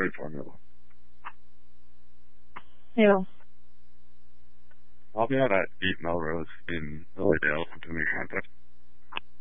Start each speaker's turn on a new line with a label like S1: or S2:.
S1: strawberry formula.
S2: Ew.
S1: I'll be out at 8 Melrose.